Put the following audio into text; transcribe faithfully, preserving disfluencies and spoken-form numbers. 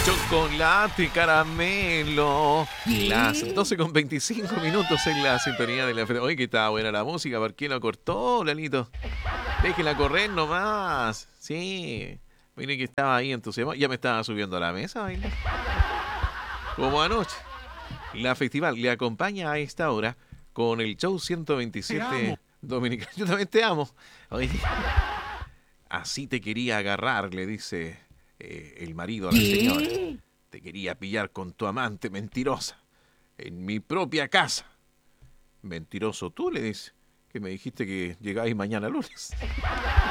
Chocolate, caramelo. Las doce con veinticinco minutos en la sintonía de la... Oye, que estaba buena la música. ¿Por qué lo cortó, Lalito? Déjela correr nomás. Sí. Mire que estaba ahí entusiasmado. Ya me estaba subiendo a la mesa a bailar. Como anoche. La festival le acompaña a esta hora con el show ciento veintisiete dominicano. Yo también te amo. Oye, así te quería agarrar, le dice eh, el marido a la señora. Te quería pillar con tu amante mentirosa. En mi propia casa. Mentiroso tú, le dice. Que me dijiste que llegabas mañana lunes.